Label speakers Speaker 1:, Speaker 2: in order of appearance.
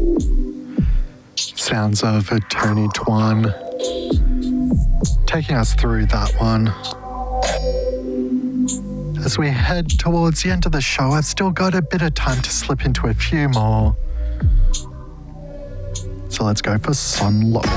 Speaker 1: Sounds of Tony Twan taking us through that one. As we head towards the end of the show, I've still got a bit of time to slip into a few more. So let's go for Son Lo.